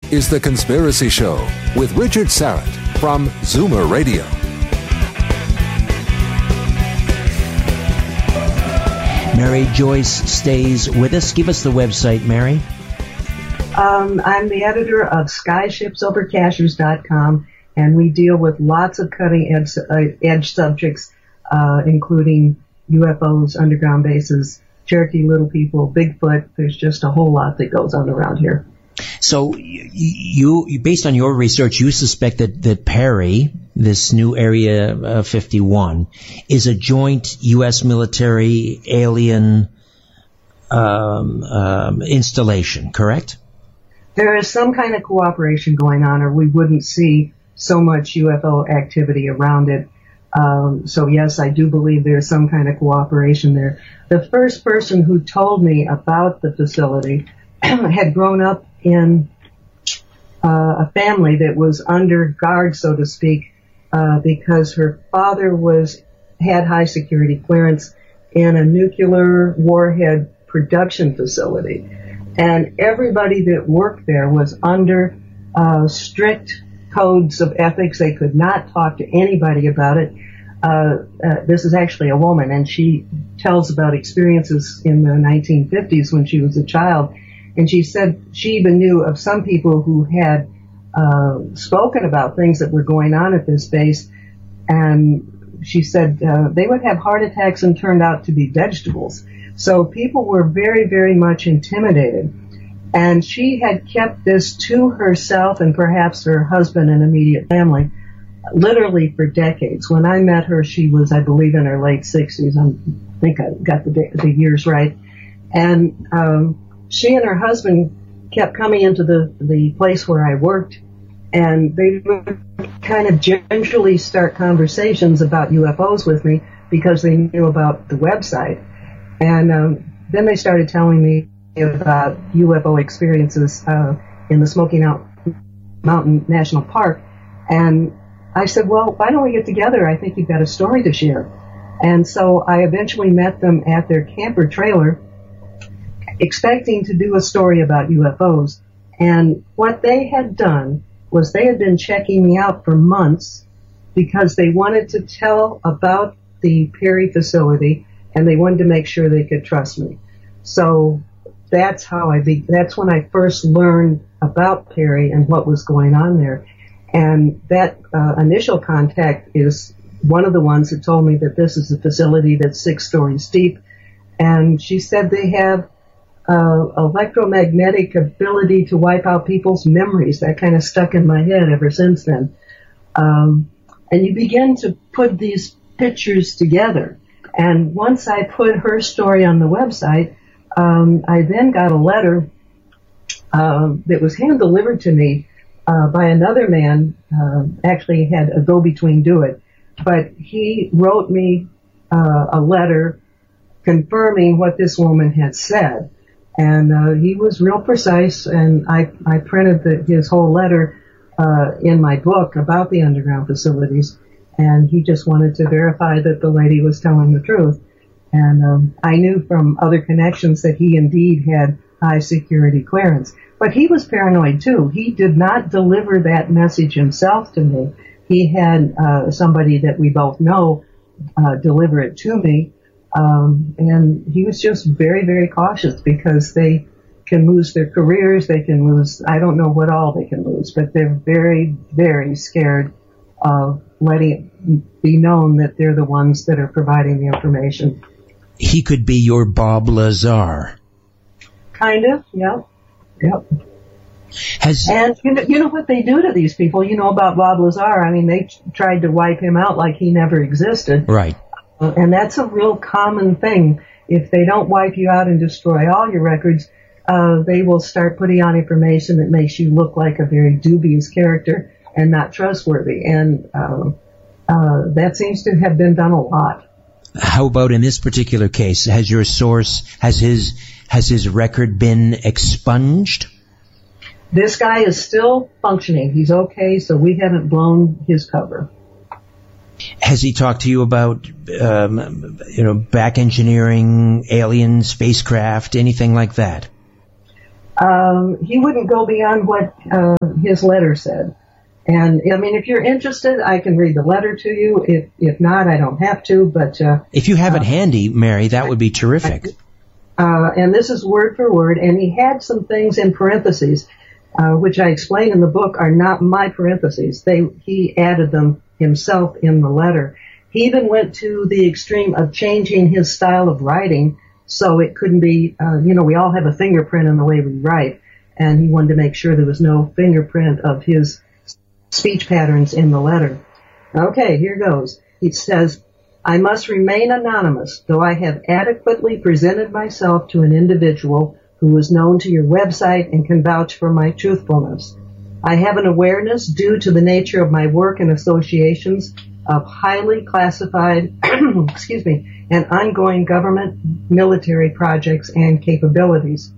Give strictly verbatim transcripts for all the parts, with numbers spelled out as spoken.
is The Conspiracy Show with Richard Syrett from Zoomer Radio. Mary Joyce stays with us. Give us the website, Mary. Um, I'm the editor of skyship's over cashers dot com, and we deal with lots of cutting-edge uh, edge subjects, uh, including U F Os, underground bases, Cherokee Little People, Bigfoot. There's just a whole lot that goes on around here. So you, you based on your research, you suspect that, that Perry, this new Area uh, fifty-one, is a joint U S military alien um, um, installation, correct? There is some kind of cooperation going on, or we wouldn't see so much U F O activity around it. Um, so yes, I do believe there's some kind of cooperation there. The first person who told me about the facility had grown up in uh, a family that was under guard, so to speak, uh, because her father was had high security clearance in a nuclear warhead production facility. And everybody that worked there was under uh, strict codes of ethics. They could not talk to anybody about it. Uh, uh, this is actually a woman, and she tells about experiences in the nineteen fifties when she was a child. And she said she even knew of some people who had uh, spoken about things that were going on at this base. And she said uh, they would have heart attacks and turned out to be vegetables. So people were very, very much intimidated. And she had kept this to herself and perhaps her husband and immediate family literally for decades. When I met her, she was, I believe, in her late sixties. I think I got the, the years right. And um, she and her husband kept coming into the, the place where I worked, and they would kind of gingerly start conversations about U F Os with me because they knew about the website. And um, then they started telling me about U F O experiences uh, in the Smoky Mountain National Park. And I said, well, why don't we get together? I think you've got a story to share. And so I eventually met them at their camper trailer, expecting to do a story about U F Os. And what they had done was they had been checking me out for months because they wanted to tell about the Perry facility, and they wanted to make sure they could trust me. So that's how I be, that's when I first learned about Perry and what was going on there. And that uh, initial contact is one of the ones that told me that this is a facility that's six stories deep. And she said they have uh, electromagnetic ability to wipe out people's memories. That kind of stuck in my head ever since then. Um, and you begin to put these pictures together. And once I put her story on the website, um, I then got a letter um, that was hand-delivered to me uh, by another man. Uh, actually had a go-between do it. But he wrote me uh, a letter confirming what this woman had said. And uh, he was real precise, and I, I printed the, his whole letter uh, in my book about the underground facilities. And he just wanted to verify that the lady was telling the truth. And um, I knew from other connections that he indeed had high security clearance. But he was paranoid too. He did not deliver that message himself to me. He had uh, somebody that we both know uh, deliver it to me. Um, and he was just very, very cautious because they can lose their careers. They can lose, I don't know what all they can lose, but they're very, very scared of letting it be known that they're the ones that are providing the information. He could be your Bob Lazar. Kind of, yep, yep. Has, and you know, you know what they do to these people? You know about Bob Lazar. I mean, they t- tried to wipe him out like he never existed. Right. Uh, and that's a real common thing. If they don't wipe you out and destroy all your records, uh, they will start putting on information that makes you look like a very dubious character and not trustworthy. And uh, uh, that seems to have been done a lot. How about in this particular case? Has your source, has his, has his record been expunged? This guy is still functioning. He's okay, so we haven't blown his cover. Has he talked to you about, um, you know, back engineering, alien spacecraft, anything like that? Um, he wouldn't go beyond what uh, his letter said. And, I mean, if you're interested, I can read the letter to you. If if not, I don't have to. But uh, if you have it uh, handy, Mary, that would be terrific. Uh, and this is word for word. And he had some things in parentheses, uh, which I explain in the book are not my parentheses. They He added them himself in the letter. He even went to the extreme of changing his style of writing so it couldn't be, uh, you know, we all have a fingerprint in the way we write. And he wanted to make sure there was no fingerprint of his speech patterns in the letter. Okay, here goes. He says, I must remain anonymous, though I have adequately presented myself to an individual who is known to your website and can vouch for my truthfulness. I have an awareness due to the nature of my work and associations of highly classified, excuse me, and ongoing government military projects and capabilities.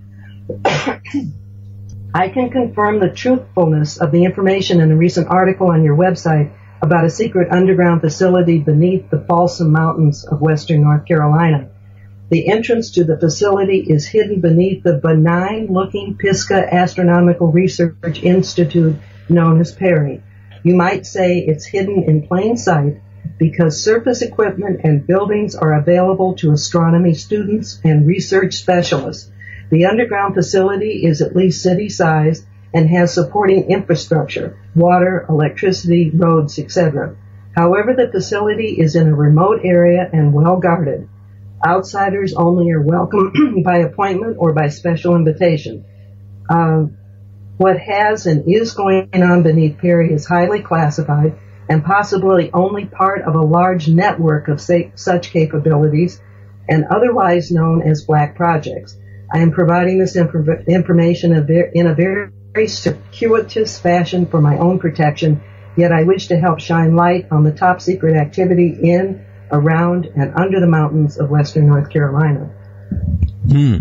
I can confirm the truthfulness of the information in a recent article on your website about a secret underground facility beneath the Folsom Mountains of western North Carolina. The entrance to the facility is hidden beneath the benign-looking Pisgah Astronomical Research Institute known as Perry. You might say it's hidden in plain sight because surface equipment and buildings are available to astronomy students and research specialists. The underground facility is at least city-sized and has supporting infrastructure, water, electricity, roads, et cetera. However, the facility is in a remote area and well guarded. Outsiders only are welcome by appointment or by special invitation. Uh, what has and is going on beneath Perry is highly classified and possibly only part of a large network of say, such capabilities and otherwise known as black projects. I am providing this inf- information in a very circuitous fashion for my own protection, yet I wish to help shine light on the top secret activity in, around, and under the mountains of western North Carolina. Hmm.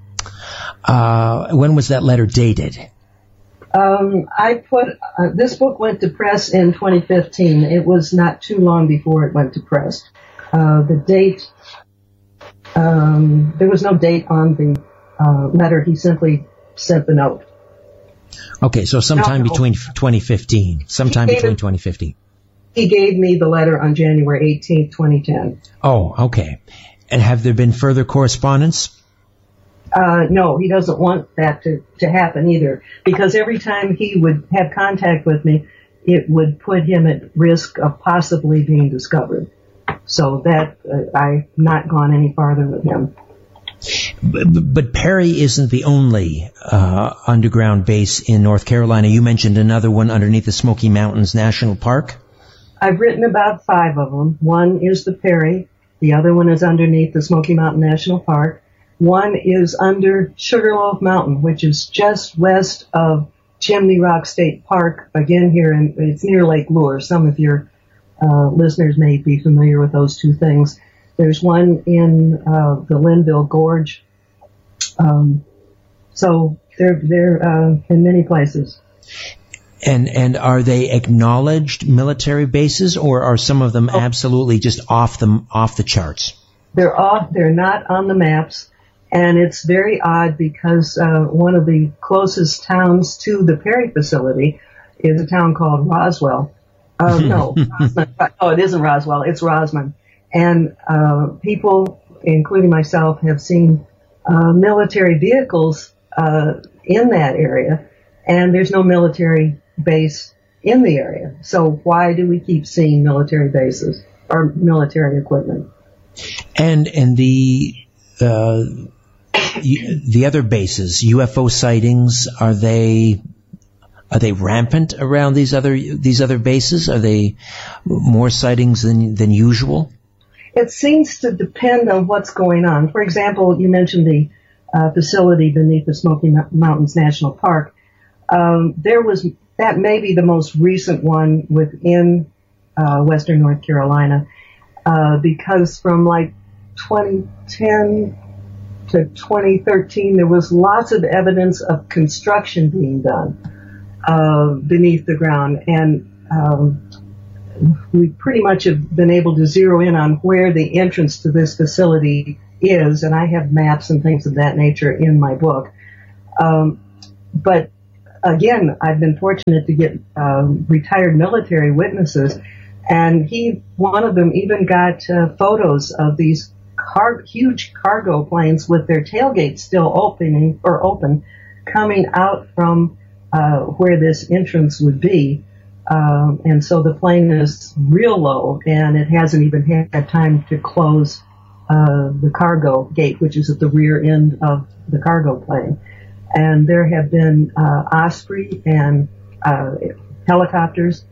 Uh, when was that letter dated? Um, I put, uh, this book went to press in twenty fifteen. It was not too long before it went to press. Uh, the date, um, there was no date on the Uh, letter. He simply sent the note. Okay, so sometime no, no. between twenty fifteen. Sometime between it, twenty fifteen. He gave me the letter on January eighteenth, twenty ten. Oh, okay. And have there been further correspondence? Uh, no, he doesn't want that to, to happen either, because every time he would have contact with me, it would put him at risk of possibly being discovered. So that, uh, I've not gone any farther with him. But, but Perry isn't the only uh, underground base in North Carolina. You mentioned another one underneath the Smoky Mountains National Park. I've written about five of them. One is the Perry. The other one is underneath the Smoky Mountain National Park. One is under Sugarloaf Mountain, which is just west of Chimney Rock State Park. Again, here, in, it's near Lake Lure. Some of your uh, listeners may be familiar with those two things. There's one in uh, the Linville Gorge. Um, so they're they're uh, in many places. And and are they acknowledged military bases, or are some of them oh. absolutely just off the off the charts? They're off. They're not on the maps, and it's very odd because uh, one of the closest towns to the Perry facility is a town called Roswell. Uh, no, Rosman. Oh, it isn't Roswell. It's Rosman. And uh, people, including myself, have seen uh, military vehicles uh, in that area, and there's no military base in the area. So why do we keep seeing military bases or military equipment? And and the uh, the other bases, U F O sightings, are they are they rampant around these other these other bases? Are they more sightings than than usual? It seems to depend on what's going on. For example, you mentioned the uh, facility beneath the Smoky Mountains National Park. Um, there was, that may be the most recent one within uh, western North Carolina, uh, because from like twenty ten to twenty thirteen, there was lots of evidence of construction being done uh, beneath the ground. And um, we pretty much have been able to zero in on where the entrance to this facility is, and I have maps and things of that nature in my book. Um, but again, I've been fortunate to get um, retired military witnesses, and he, one of them even got uh, photos of these car- huge cargo planes with their tailgates still opening or open, coming out from uh, where this entrance would be. Um, and so the plane is real low, and it hasn't even had time to close uh, the cargo gate, which is at the rear end of the cargo plane. And there have been uh, Osprey and uh, helicopters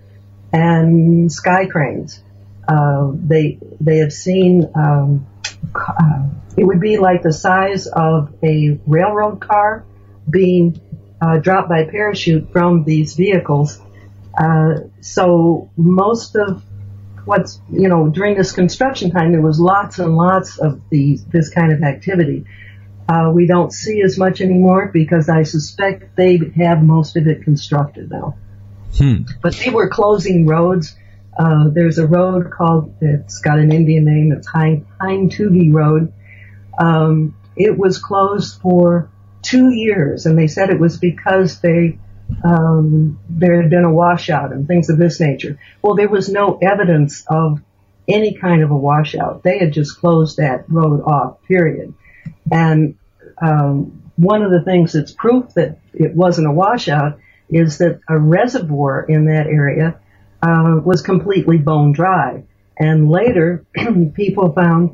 and sky cranes. Uh, they they have seen um, uh, it would be like the size of a railroad car being uh, dropped by parachute from these vehicles. Uh, so most of what's, you know, during this construction time, there was lots and lots of these this kind of activity. Uh, we don't see as much anymore because I suspect they have most of it constructed now. Hmm. But they were closing roads. Uh, there's a road called, it's got an Indian name, it's Hind Tugi Road. Um, it was closed for two years, and they said it was because they um, there had been a washout and things of this nature. Well, there was no evidence of any kind of a washout. They had just closed that road off, period. And um, one of the things that's proof that it wasn't a washout is that a reservoir in that area uh, was completely bone dry. And later, people found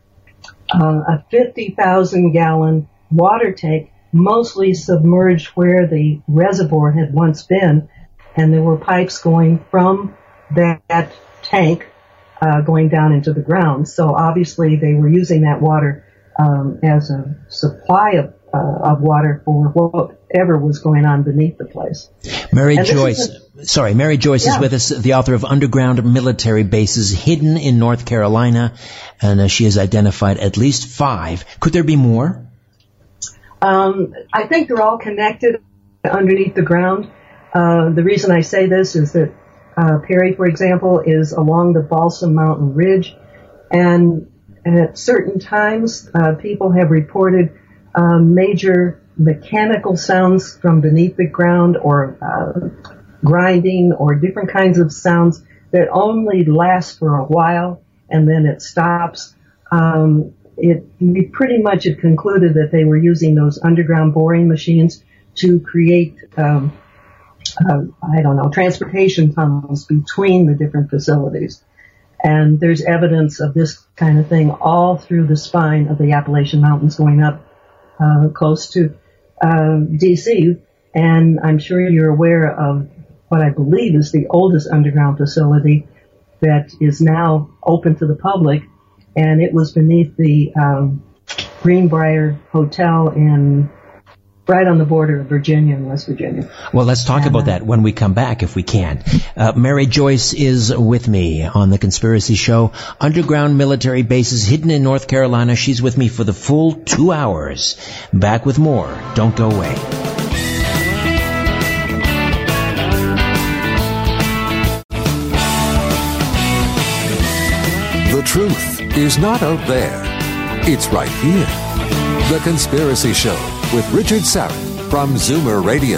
uh, a fifty thousand gallon water tank mostly submerged where the reservoir had once been, and there were pipes going from that tank uh, going down into the ground. So obviously they were using that water um, as a supply of, uh, of water for whatever was going on beneath the place. Mary and Joyce, a, sorry, Mary Joyce yeah. is with us, the author of Underground Military Bases Hidden in North Carolina, and uh, she has identified at least five. Could there be more? Um, I think they're all connected underneath the ground. Uh, the reason I say this is that uh, Perry, for example, is along the Balsam Mountain Ridge, and at certain times, uh, people have reported uh, major mechanical sounds from beneath the ground, or uh, grinding, or different kinds of sounds that only last for a while and then it stops. Um, it we pretty much had concluded that they were using those underground boring machines to create, um, uh, I don't know, transportation tunnels between the different facilities. And there's evidence of this kind of thing all through the spine of the Appalachian Mountains going up uh, close to uh, D C. And I'm sure you're aware of what I believe is the oldest underground facility that is now open to the public. And it was beneath the um, Greenbrier Hotel in right on the border of Virginia and West Virginia. Well, let's talk and, about uh, that when we come back, if we can. Uh, Mary Joyce is with me on The Conspiracy Show. Underground military bases hidden in North Carolina. She's with me for the full two hours. Back with more. Don't go away. The truth is not out there. It's right here. The Conspiracy Show with Richard Syrett from Zoomer Radio.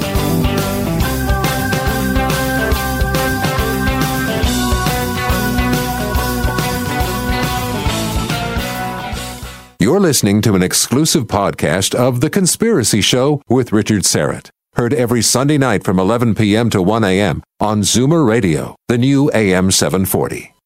You're listening to an exclusive podcast of The Conspiracy Show with Richard Syrett. Heard every Sunday night from eleven p.m. to one a.m. on Zoomer Radio, the new A M seven forty.